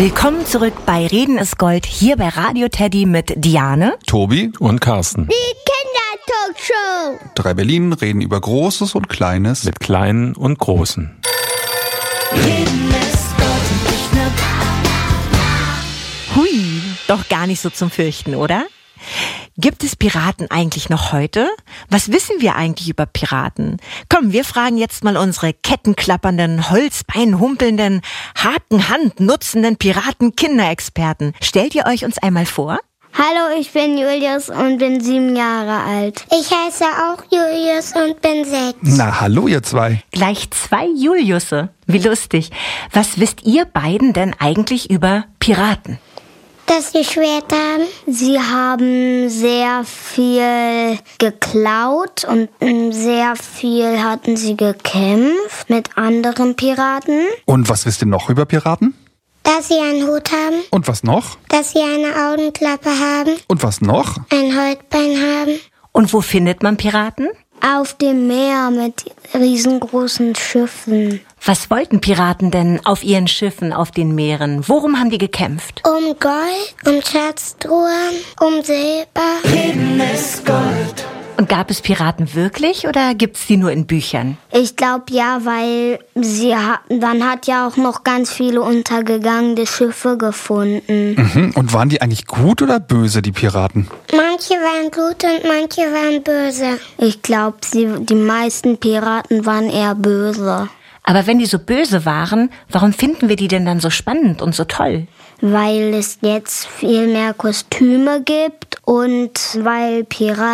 Willkommen zurück bei Reden ist Gold, hier bei Radio Teddy mit Diane, Tobi und Carsten. Die Kindertalkshow. 3 Berlin reden über Großes und Kleines. Mit Kleinen und Großen. Reden ist Gold und nicht nur Hui, doch gar nicht so zum Fürchten, oder? Gibt es Piraten eigentlich noch heute? Was wissen wir eigentlich über Piraten? Komm, wir fragen jetzt mal unsere kettenklappernden, holzbeinhumpelnden, Hakenhand nutzenden Piraten-Kinderexperten. Stellt ihr euch uns einmal vor? Hallo, ich bin Julius und bin 7 Jahre alt. Ich heiße auch Julius und bin 6. Na, hallo ihr zwei. Gleich 2 Juliusse. Wie lustig. Was wisst ihr beiden denn eigentlich über Piraten? Dass sie Schwerter haben. Sie haben sehr viel geklaut und sehr viel hatten sie gekämpft mit anderen Piraten. Und was wisst ihr noch über Piraten? Dass sie einen Hut haben. Und was noch? Dass sie eine Augenklappe haben. Und was noch? Ein Holzbein haben. Und wo findet man Piraten? Auf dem Meer mit riesengroßen Schiffen. Was wollten Piraten denn auf ihren Schiffen, auf den Meeren? Worum haben die gekämpft? Um Gold, um Schatztruhen, um Silber. Reden ist Gold. Und gab es Piraten wirklich oder gibt's die nur in Büchern? Ich glaube ja, weil dann hat ja auch noch ganz viele untergegangene Schiffe gefunden. Und waren die eigentlich gut oder böse, die Piraten? Manche waren gut und manche waren böse. Ich glaube, die meisten Piraten waren eher böse. Aber wenn die so böse waren, warum finden wir die denn dann so spannend und so toll? Weil es jetzt viel mehr Kostüme gibt und weil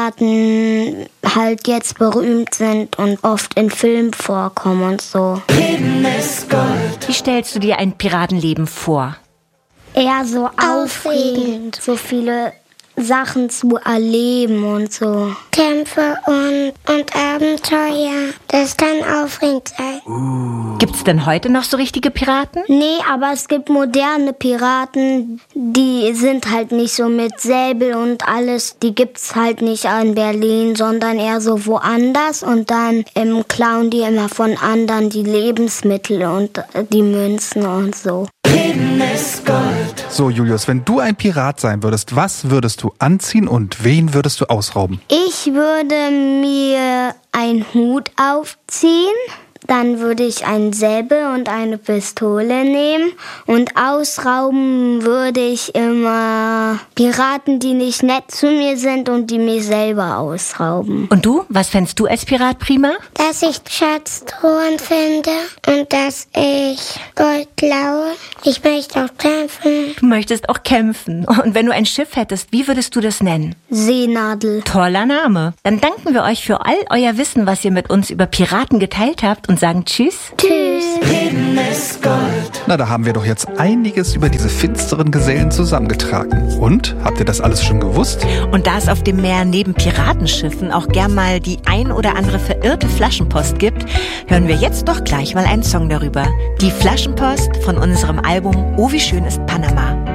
Piraten halt jetzt berühmt sind und oft in Filmen vorkommen und so. Reden ist Gold. Wie stellst du dir ein Piratenleben vor? Eher so aufregend, so viele Sachen zu erleben und so. Kämpfe und Abenteuer. Das kann aufregend sein. Gibt's denn heute noch so richtige Piraten? Nee, aber es gibt moderne Piraten, die sind halt nicht so mit Säbel und alles. Die gibt's halt nicht in Berlin, sondern eher so woanders. Und dann klauen die immer von anderen die Lebensmittel und die Münzen und so. Reden ist Gold. So, Julius, wenn du ein Pirat sein würdest, was würdest du anziehen und wen würdest du ausrauben? Ich würde mir einen Hut aufziehen. Dann würde ich einen Säbel und eine Pistole nehmen und ausrauben würde ich immer Piraten, die nicht nett zu mir sind und die mich selber ausrauben. Und du? Was fändest du als Pirat prima? Dass ich Schatztruhen finde und dass ich Gold klaue. Ich möchte auch kämpfen. Du möchtest auch kämpfen. Und wenn du ein Schiff hättest, wie würdest du das nennen? Seenadel. Toller Name. Dann danken wir euch für all euer Wissen, was ihr mit uns über Piraten geteilt habt und sagen Tschüss. Tschüss. Reden ist Gold. Na, da haben wir doch jetzt einiges über diese finsteren Gesellen zusammengetragen. Und? Habt ihr das alles schon gewusst? Und da es auf dem Meer neben Piratenschiffen auch gern mal die ein oder andere verirrte Flaschenpost gibt, hören wir jetzt doch gleich mal einen Song darüber. Die Flaschenpost von unserem Album Oh, wie schön ist Panama.